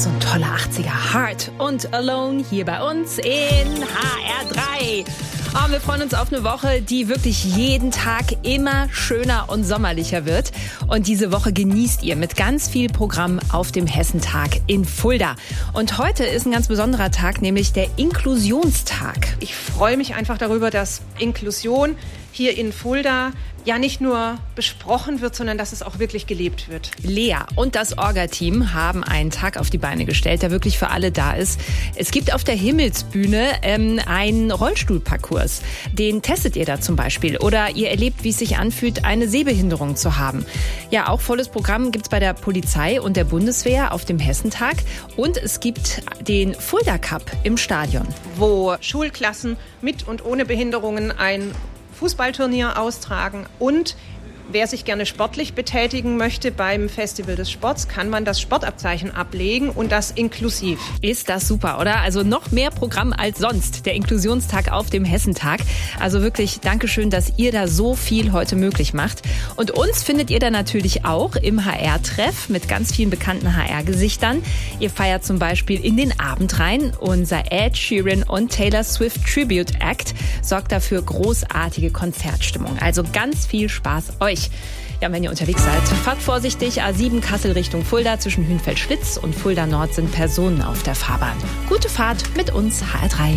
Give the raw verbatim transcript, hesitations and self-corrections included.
so ein toller achtziger. Heart und Alone hier bei uns in H R drei. Oh, wir freuen uns auf eine Woche, die wirklich jeden Tag immer schöner und sommerlicher wird. Und diese Woche genießt ihr mit ganz viel Programm auf dem Hessentag in Fulda. Und heute ist ein ganz besonderer Tag, nämlich der Inklusionstag. Ich freue mich einfach darüber, dass Inklusion hier in Fulda ja nicht nur besprochen wird, sondern dass es auch wirklich gelebt wird. Lea und das Orga-Team haben einen Tag auf die Beine gestellt, der wirklich für alle da ist. Es gibt auf der Himmelsbühne ähm, einen Rollstuhlparcours. Den testet ihr da zum Beispiel. Oder ihr erlebt, wie es sich anfühlt, eine Sehbehinderung zu haben. Ja, auch volles Programm gibt's bei der Polizei und der Bundeswehr auf dem Hessentag. Und es gibt den Fulda Cup im Stadion, wo Schulklassen mit und ohne Behinderungen ein Fußballturnier austragen, und wer sich gerne sportlich betätigen möchte beim Festival des Sports, kann man das Sportabzeichen ablegen, und das inklusiv. Ist das super, oder? Also noch mehr Programm als sonst. Der Inklusionstag auf dem Hessentag. Also wirklich Dankeschön, dass ihr da so viel heute möglich macht. Und uns findet ihr da natürlich auch im H R-Treff mit ganz vielen bekannten H R-Gesichtern. Ihr feiert zum Beispiel in den Abend rein. Unser Ed Sheeran und Taylor Swift Tribute Act sorgt dafür großartige Konzertstimmung. Also ganz viel Spaß euch. Ja, wenn ihr unterwegs seid, fahrt vorsichtig. A sieben Kassel Richtung Fulda. Zwischen Hünfeld-Schlitz und Fulda Nord sind Personen auf der Fahrbahn. Gute Fahrt mit uns H R drei.